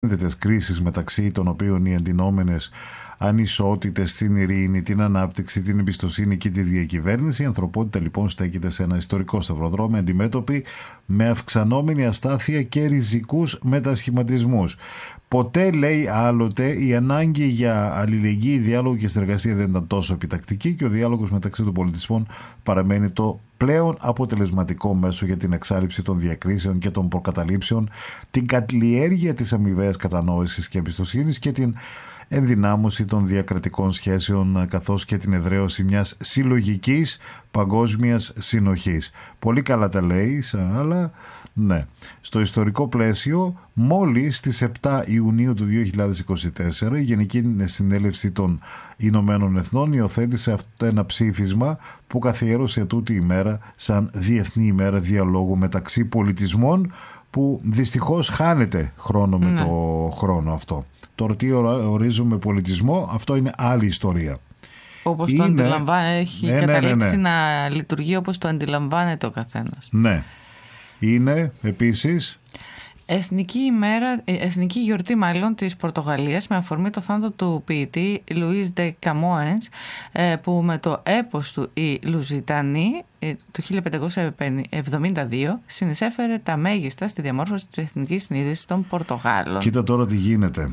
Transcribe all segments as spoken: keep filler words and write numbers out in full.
ασύνδετες κρίσεις μεταξύ των οποίων οι εντυνόμενες ανισότητες στην ειρήνη, την ανάπτυξη, την εμπιστοσύνη και τη διακυβέρνηση. Η ανθρωπότητα λοιπόν στέκεται σε ένα ιστορικό σταυροδρόμι, αντιμέτωπη με αυξανόμενη αστάθεια και ριζικούς μετασχηματισμούς. Ποτέ, λέει άλλοτε, η ανάγκη για αλληλεγγύη, διάλογο και συνεργασία δεν ήταν τόσο επιτακτική και ο διάλογος μεταξύ των πολιτισμών παραμένει το πλέον αποτελεσματικό μέσο για την εξάλειψη των διακρίσεων και των προκαταλήψεων, την καλλιέργεια της αμοιβαίας κατανόησης και εμπιστοσύνης και την ενδυνάμωση των διακρατικών σχέσεων, καθώς και την εδραίωση μιας συλλογικής παγκόσμιας συνοχής. Πολύ καλά τα λέει, αλλά ναι. Στο ιστορικό πλαίσιο, μόλις στις επτά Ιουνίου του δύο χιλιάδες είκοσι τέσσερα η Γενική Συνέλευση των Ηνωμένων Εθνών υιοθέτησε αυτό ένα ψήφισμα που καθιέρωσε τούτη ημέρα σαν Διεθνή ημέρα διαλόγου μεταξύ πολιτισμών, που δυστυχώς χάνεται χρόνο με ναι. το χρόνο αυτό. Τώρα τι ορίζουμε πολιτισμό, αυτό είναι άλλη ιστορία. Όπως είναι... το αντιλαμβάνεται, έχει ναι, καταλήξει ναι, ναι, ναι. να λειτουργεί όπως το αντιλαμβάνεται ο καθένας. Ναι. Είναι επίσης Εθνική, ημέρα, εθνική γιορτή μάλλον της Πορτογαλίας με αφορμή το θάνατο του ποιητή Λουίς ντε Καμόενς, που με το έπος του «Η Λουζιτανή» του χίλια πεντακόσια εβδομήντα δύο συνεισέφερε τα μέγιστα στη διαμόρφωση της εθνικής συνείδησης των Πορτογάλων. Κοίτα τώρα τι γίνεται.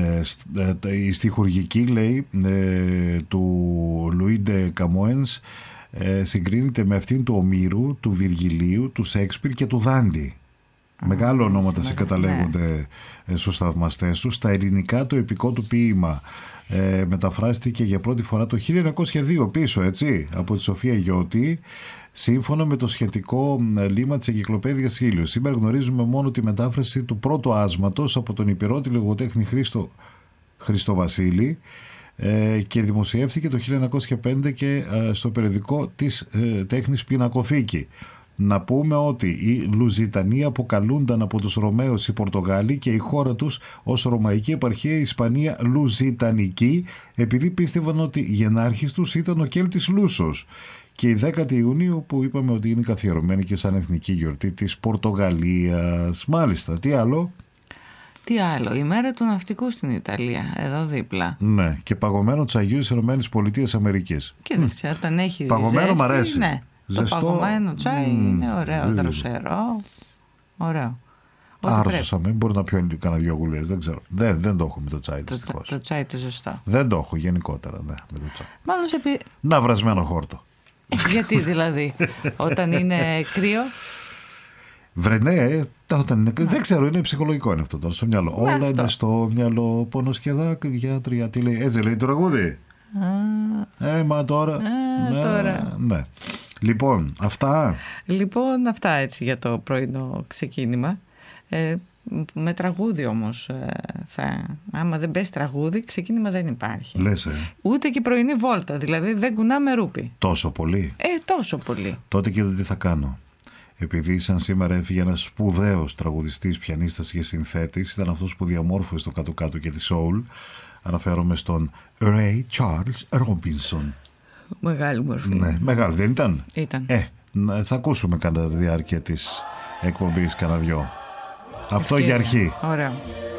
Ε, η στιχουργική, λέει, ε, του Λουίς ντε Καμόενς ε, συγκρίνεται με αυτήν του Ομήρου, του Βιργιλίου, του Σέξπιρ και του Δάντη. Μεγάλα ονόματα συγκαταλέγονται ναι. στους θαυμαστές του. Στα ελληνικά το επικό του ποίημα ε, μεταφράστηκε για πρώτη φορά το χίλια εννιακόσια δύο πίσω, έτσι, από τη Σοφία Γιώτη, σύμφωνα με το σχετικό λίμμα της Εγκυκλοπαίδειας Ήλιος. Σήμερα γνωρίζουμε μόνο τη μετάφραση του πρώτου άσματος από τον υπηρώτη λογοτέχνη Χρήστο, Χρήστο Βασίλη ε, και δημοσιεύθηκε το χίλια εννιακόσια πέντε και ε, στο περιοδικό της ε, τέχνης Πινακοθήκη. Να πούμε ότι οι Λουζιτανοί αποκαλούνταν από τους Ρωμαίους οι Πορτογάλοι και η χώρα τους ως Ρωμαϊκή επαρχία η Ισπανία Λουζιτανική, επειδή πίστευαν ότι γενάρχης τους ήταν ο Κέλτης Λούσος. Και η δέκατη Ιουνίου, που είπαμε ότι είναι καθιερωμένη και σαν εθνική γιορτή της Πορτογαλίας. Μάλιστα, τι άλλο? Τι άλλο, η μέρα του ναυτικού στην Ιταλία, εδώ δίπλα. Ναι, και παγωμένο τσαγιού της ΗΠΑ. Κοίταξε, όταν έχει παγωμένο ζέστη, μ' αρέσει. Ναι. Ζεστό. Το παγωμένο τσάι mm, είναι ωραίο, δροσερό. Ωραίο. Άρρωσα, μην μπορεί να πιω κανένα δυο γουλιές, δεν ξέρω. Δεν, δεν το έχω με το τσάι. Το, το, το τσάι το ζεστό. Δεν το έχω γενικότερα, ναι, με το τσάι. Μάλλον σε πει... Να βρασμένο χόρτο. Γιατί δηλαδή, όταν είναι κρύο. Βρε ναι, όταν είναι... δεν ξέρω, είναι ψυχολογικό είναι αυτό τώρα στο μυαλό. Όλα αυτό. Είναι στο μυαλό, πόνος και δάκρυα, γιατρία, τι λέει, έτσι λέει το τραγούδι. Α, ε, μα τώρα. Α, ναι, τώρα. Ναι. Λοιπόν, αυτά. Λοιπόν, αυτά έτσι για το πρωινό ξεκίνημα. Ε, με τραγούδι όμως. Ε, θα, άμα δεν πες τραγούδι, ξεκίνημα δεν υπάρχει. Λες, ε. Ούτε και πρωινή βόλτα, δηλαδή δεν κουνάμε ρούπι. Τόσο πολύ. Ε, τόσο πολύ. Τότε και τι θα κάνω. Επειδή σαν σήμερα έφυγε ένας σπουδαίος τραγουδιστής, πιανίστας και συνθέτης, ήταν αυτός που διαμόρφωσε το κάτω-κάτω και τη soul. Αναφέρομαι στον Ray Charles Robinson. Μεγάλη μορφή. Ναι, μεγάλη δεν ήταν. Ήταν. Ε, θα ακούσουμε κατά τη διάρκεια της εκπομπής κανένα δυο. Αυτό για αρχή. Ωραία.